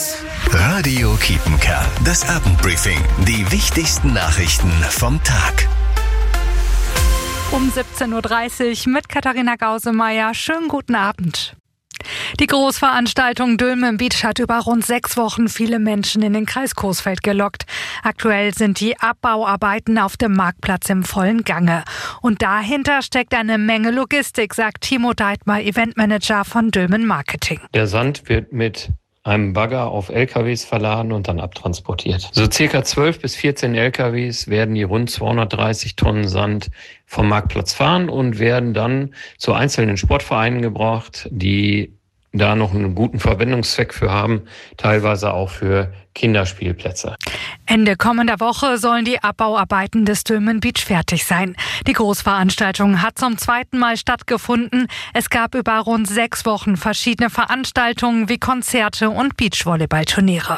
News. Radio Kiepenkerl, das Abendbriefing. Die wichtigsten Nachrichten vom Tag. Um 17.30 Uhr mit Katharina Gausemeyer. Schönen guten Abend. Die Großveranstaltung Dülmen Beach hat über rund 6 Wochen viele Menschen in den Kreis Coesfeld gelockt. Aktuell sind die Abbauarbeiten auf dem Marktplatz im vollen Gange. Und dahinter steckt eine Menge Logistik, sagt Timo Deitmar, Eventmanager von Dülmen Marketing. Der Sand wird mit einem Bagger auf LKWs verladen und dann abtransportiert. So circa 12 bis 14 LKWs werden die rund 230 Tonnen Sand vom Marktplatz fahren und werden dann zu einzelnen Sportvereinen gebracht, die da noch einen guten Verwendungszweck für haben, teilweise auch für Kinderspielplätze. Ende kommender Woche sollen die Abbauarbeiten des Dülmen Beach fertig sein. Die Großveranstaltung hat zum 2. Mal stattgefunden. Es gab über rund 6 Wochen verschiedene Veranstaltungen wie Konzerte und Beachvolleyballturniere.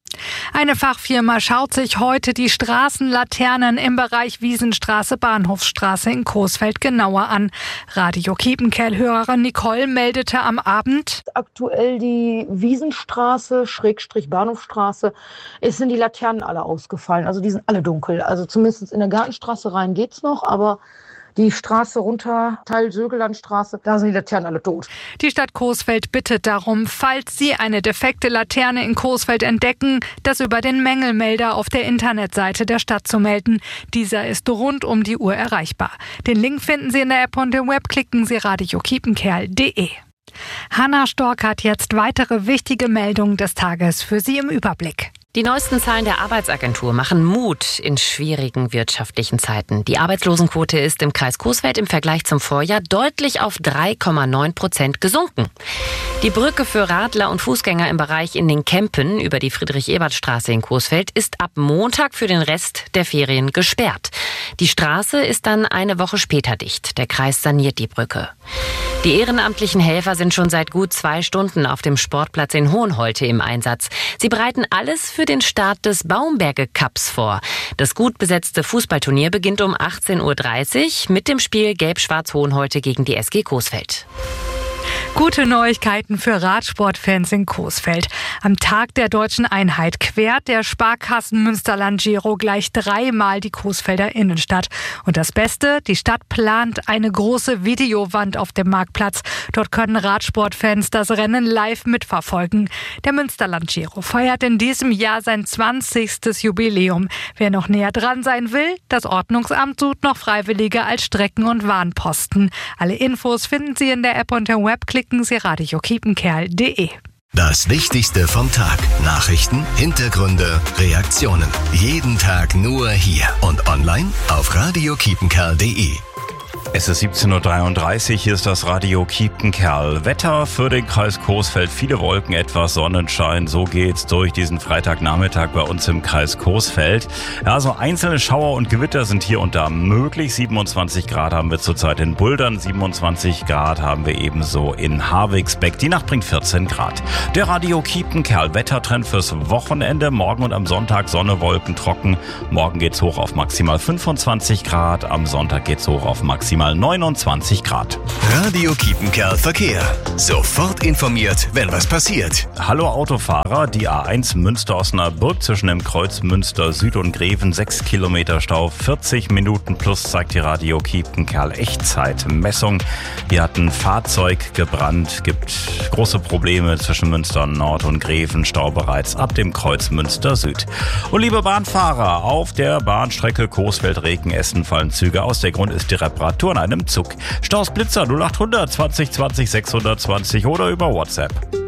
Eine Fachfirma schaut sich heute die Straßenlaternen im Bereich Wiesenstraße, Bahnhofsstraße in Coesfeld genauer an. Radio Kiepenkerl-Hörerin Nicole meldete am Abend: Aktuell die Wiesenstraße, Bahnhofsstraße, es sind die Laternen alle ausgefallen. Also die sind alle dunkel. Also zumindest in der Gartenstraße rein geht's noch, aber die Straße runter, Teil Sögelandstraße, da sind die Laternen alle tot. Die Stadt Coesfeld bittet darum, falls Sie eine defekte Laterne in Coesfeld entdecken, das über den Mängelmelder auf der Internetseite der Stadt zu melden. Dieser ist rund um die Uhr erreichbar. Den Link finden Sie in der App und im Web. Klicken Sie radiokiepenkerl.de. Hanna Stork hat jetzt weitere wichtige Meldungen des Tages für Sie im Überblick. Die neuesten Zahlen der Arbeitsagentur machen Mut in schwierigen wirtschaftlichen Zeiten. Die Arbeitslosenquote ist im Kreis Coesfeld im Vergleich zum Vorjahr deutlich auf 3,9% gesunken. Die Brücke für Radler und Fußgänger im Bereich in den Kempen über die Friedrich-Ebert-Straße in Coesfeld ist ab Montag für den Rest der Ferien gesperrt. Die Straße ist dann eine Woche später dicht. Der Kreis saniert die Brücke. Die ehrenamtlichen Helfer sind schon seit gut 2 Stunden auf dem Sportplatz in Hohenholte im Einsatz. Sie bereiten alles für den Start des Baumberge Cups vor. Das gut besetzte Fußballturnier beginnt um 18.30 Uhr mit dem Spiel Gelb-Schwarz Hohenholte gegen die SG Coesfeld. Gute Neuigkeiten für Radsportfans in Coesfeld. Am Tag der Deutschen Einheit quert der Sparkassen Münsterland Giro gleich 3-mal die Coesfelder Innenstadt. Und das Beste, die Stadt plant eine große Videowand auf dem Marktplatz. Dort können Radsportfans das Rennen live mitverfolgen. Der Münsterland Giro feiert in diesem Jahr sein 20. Jubiläum. Wer noch näher dran sein will, das Ordnungsamt sucht noch Freiwillige als Strecken- und Warnposten. Alle Infos finden Sie in der App und im Web. Klicken Sie radiokiepenkerl.de. Das Wichtigste vom Tag. Nachrichten, Hintergründe, Reaktionen. Jeden Tag nur hier und online auf radiokiepenkerl.de. Es ist 17.33 Uhr, hier ist das Radio Kiepenkerl. Wetter für den Kreis Coesfeld, viele Wolken, etwas Sonnenschein. So geht's durch diesen Freitagnachmittag bei uns im Kreis Coesfeld. Ja, so einzelne Schauer und Gewitter sind hier und da möglich. 27 Grad haben wir zurzeit in Buldern, 27 Grad haben wir ebenso in Harwigsbeck. Die Nacht bringt 14 Grad. Der Radio Kiepenkerl, Wettertrend fürs Wochenende. Morgen und am Sonntag Sonne, Wolken, trocken. Morgen geht's hoch auf maximal 25 Grad, am Sonntag geht's hoch auf maximal 29 Grad. Radio Kiepenkerl Verkehr. Sofort informiert, wenn was passiert. Hallo Autofahrer, die A1 Münster-Osnabrück zwischen dem Kreuz Münster Süd und Greven, 6 Kilometer Stau, 40 Minuten plus, zeigt die Radio Kiepenkerl Echtzeitmessung. Hier hat ein Fahrzeug gebrannt, gibt große Probleme zwischen Münster Nord und Greven, Stau bereits ab dem Kreuz Münster Süd. Und liebe Bahnfahrer, auf der Bahnstrecke Coesfeld-Reken-Essen fallen Züge aus. Der Grund ist die Reparatur an einem Zug. Staus Blitzer 0800 20 20 620 oder über WhatsApp.